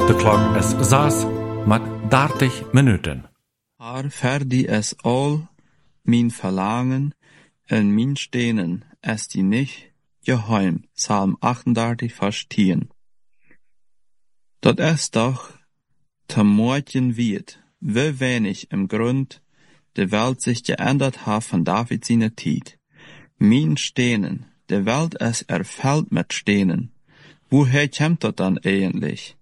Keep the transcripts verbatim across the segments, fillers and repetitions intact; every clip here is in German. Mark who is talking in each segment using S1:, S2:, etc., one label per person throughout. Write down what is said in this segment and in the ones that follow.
S1: De klok is zes met dertig minuten.
S2: Haar ferdi es all min verlangen en min stenen es die nicht geheim. Psalm achtendertig, Vers tien. Dat es doch te morgen wird, wie wenig im Grund de Welt sich geändert hat von David seine Tijd. Min stenen, de Welt es erfällt mit Stenen. Woher kommt dat dann eigentlich?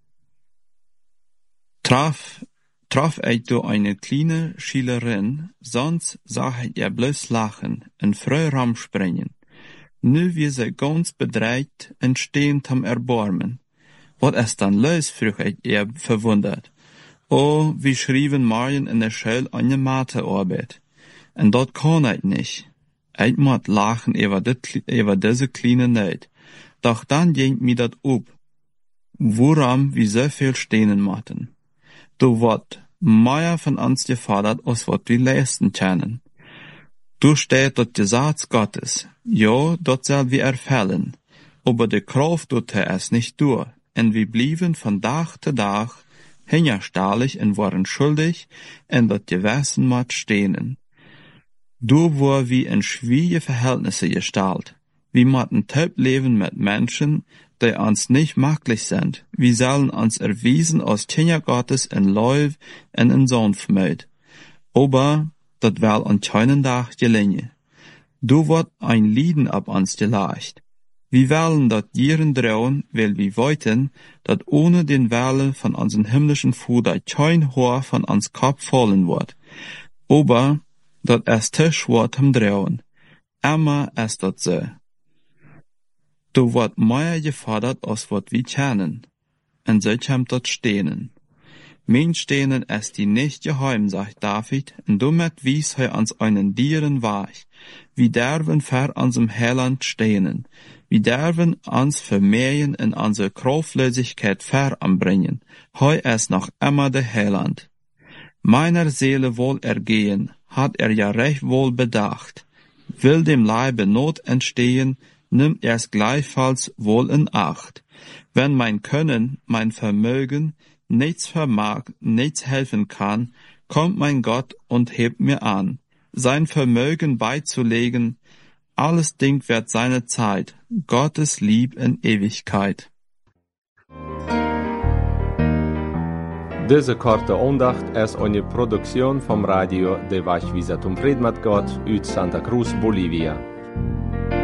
S2: Traf, traf ich du eine kleine Schülerin, sonst sah ich ihr bloß lachen, in Freuram springen. Nu wie sie ganz bedreit und stehend am Erbarmen. Wat ist dann los, frug ich ihr verwundert. Oh, wie schrieben Marien in der Schule eine Mathearbeit. Und dat kann ich nicht. Ich muss lachen über, dit, über diese kleine Neid. Doch dann ging mir dat up. Woran wir so viel stehen machten. Du wat mehr von uns gefordert, als wat wir leisten können. Du steht dat Gesetz Gottes. Ja, dat soll wir erfällen. Aber die Kraft tut er es nicht durch. Und wir blieben von Tag zu Tag hingerstahlig und waren schuldig, und dat Gewissen mat stehen. Du war wie in schwierige Verhältnisse gestaltet. Wir matten taub leben mit Menschen, die uns nicht möglich sind. Wir sollen uns erwiesen als Kinder Gottes in Leuv und in Sanftmut. Aber dat will an keinen Tag gelingen. Du wird ein Lieden ab uns gelegt. Wir wollen dat Dieren trauen, weil wir wollten, dat ohne den Wille von unseren himmlischen Vater kein Haar von uns Kopf fallen wird. Aber dat es Tisch wird im Trauen. Immer ist dat so. Du wird mehr gefordert, als wat wir kennen. Und so kommt dat Stehnen. Mein Stehnen ist die nicht geheim, sagt David, und damit wies er uns einen Dieren Weg. Wir dürfen vor unserem Heiland stehnen. Wir dürfen uns vermehren in unsere Kraftlosigkeit voranbringen. Heu ist noch immer der Heiland. Meiner Seele Wohlergehen hat er ja recht wohl bedacht. Will dem Leibe Not entstehen, nimmt er's gleichfalls wohl in Acht. Wenn mein Können, mein Vermögen nichts vermag, nichts helfen kann, kommt mein Gott und hebt mir an, sein Vermögen beizulegen. Alles Ding wird seine Zeit, Gottes Lieb in Ewigkeit.
S3: Deze korte aandacht is een productie vom Radio de Wachwieser zum Fried mit Gott uit Santa Cruz, Bolivia.